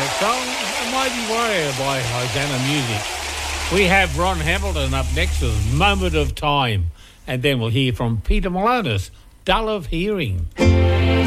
that song. Mighty Warrior by Hosanna Music. We have Ron Hamilton up next with Moment of Time. And then we'll hear from Peter Malonis, Dull of Hearing.